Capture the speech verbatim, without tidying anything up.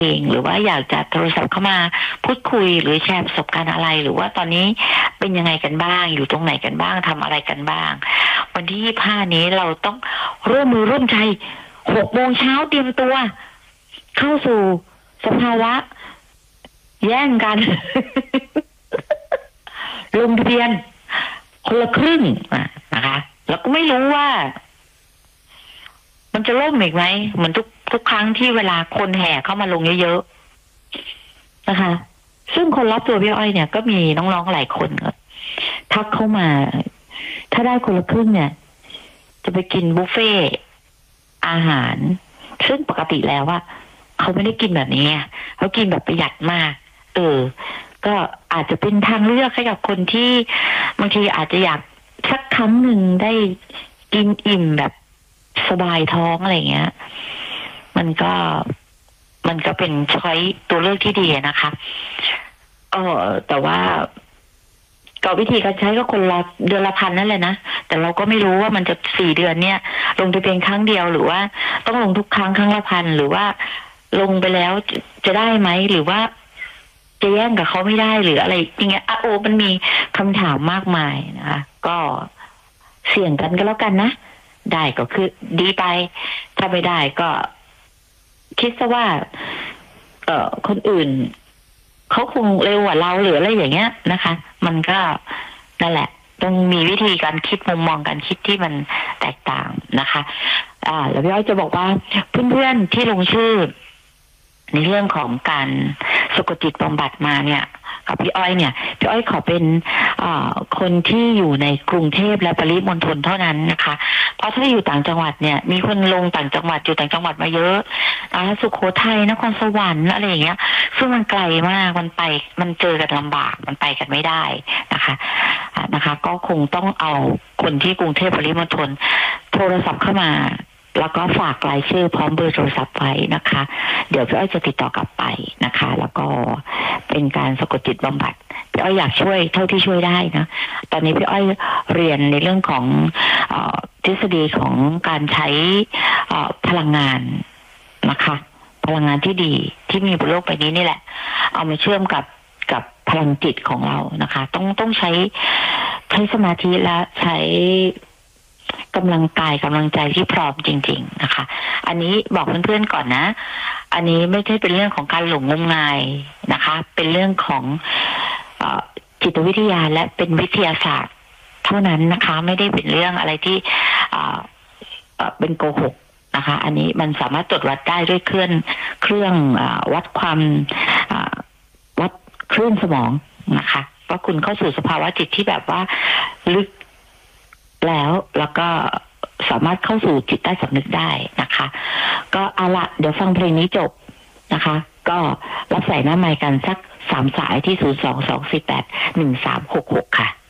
เองหรือว่าอยากจะโทรศัพท์เข้ามาพูดคุยหรือแชร์ประสบการณ์อะไรหรือว่าตอนนี้เป็นยังไงกันบ้างอยู่ตรงไหนกันบ้างทำอะไรกันบ้างวันที่ยี่สิบห้านี้เราต้องร่วมมือร่วมใจหกโมงเช้าเตรียมตัวเข้าสู่สภาวะแย่งกัน ลงทะเบียนคนละครึ่งนะคะแล้วก็ไม่รู้ว่ามันจะล่มอีกไหมเหมือนทุกทุกครั้งที่เวลาคนแห่เข้ามาลงเยอะๆนะคะซึ่งคนรอบตัวพี่อ้อยเนี่ยก็มีน้องๆหลายคนครับทักเข้ามาถ้าได้คนละครึ่งเนี่ยจะไปกินบุฟเฟ่อาหารซึ่งปกติแล้วว่าเขาไม่ได้กินแบบนี้เขากินแบบประหยัดมากเออก็อาจจะเป็นทางเลือกให้กับคนที่บางทีอาจจะอยากสักครั้งหนึ่งได้กินอิ่มแบบสบายท้องอะไรเงี้ยมันก็มันก็เป็นช้อยตัวเลือกที่ดีนะคะเออแต่ว่าก็วิธีการใช้ก็คนละเดือนละพันนั่นแหละนะแต่เราก็ไม่รู้ว่ามันจะสี่เดือนเนี่ยลงทะเบียนครั้งเดียวหรือว่าต้องลงทุกครั้งครั้งละพันหรือว่าลงไปแล้วจะได้ไหมหรือว่าจะแย่งกับเขาไม่ได้หรืออะไรอย่างเงี้ยอ่ะโอ้มันมีคำถามมากมายนะคะก็เสี่ยงกันก็แล้วกันนะได้ก็คือดีไปถ้าไม่ได้ก็คิดซะว่าเอ่อคนอื่นเขาคงเร็วกว่าเราหรืออะไรอย่างเงี้ยนะคะมันก็นั่นแหละต้องมีวิธีการคิดมุมมองการคิดที่มันแตกต่างนะคะอ่าแล้วพี่อ้อยจะบอกว่าเพื่อนๆที่ลงชื่อในเรื่องของการสะกดจิตบำบัดมาเนี่ยกับพี่อ้อยเนี่ยพี่อ้อยขอเป็นคนที่อยู่ในกรุงเทพและปริมณฑลเท่านั้นนะคะเพราะถ้าอยู่ต่างจังหวัดเนี่ยมีคนลงต่างจังหวัดอยู่ต่างจังหวัดมาเยอะนะสุโขทัยนครสวรรค์อะไรอย่างเงี้ยซึ่งมันไกลมากมันไปมันเจอกันลำบากมันไปกันไม่ได้นะคะนะคะก็คงต้องเอาคนที่กรุงเทพปริมณฑลโทรศัพท์เข้ามาแล้วก็ฝากรายชื่อพร้อมเบอร์โทรศัพท์ไว้นะคะเดี๋ยวพี่อ้อยจะติดต่อกลับไปนะคะแล้วก็เป็นการสะกดจิตบำบัดพี่อ้อยอยากช่วยเท่าที่ช่วยได้นะตอนนี้พี่อ้อยเรียนในเรื่องของเอ่อทฤษฎีของการใช้เอ่อพลังงานนะคะพลังงานที่ดีที่มีบนโลกใบนี้นี่แหละเอามาเชื่อมกับกับพลังจิตของเรานะคะต้องต้องใช้ใช้สมาธิและใช้กำลังกายกำลังใจที่พร้อมจริงๆนะคะอันนี้บอกเพื่อนๆก่อนนะอันนี้ไม่ใช่เป็นเรื่องของการหลงงมงายนะคะเป็นเรื่องของเอ่อจิตวิทยาและเป็นวิทยาศาสตร์เท่านั้นนะคะไม่ได้เป็นเรื่องอะไรที่เอ่อเอ่อเป็นโกหกนะคะอันนี้มันสามารถตรวจวัดได้ด้วยเครื่องเครื่องวัดความวัดคลื่นสมองนะคะว่าคุณเข้าสู่สภาวะจิตที่แบบว่าลึกแล้วแล้วก็สามารถเข้าสู่จิตใต้สำนึกได้นะคะก็เอาละเดี๋ยวฟังเพลงนี้จบนะคะก็รับสายหน้าไมค์กันสักสามสายที่ศูนย์สอง สอง สี่ แปด หนึ่ง สาม หก หกค่ะ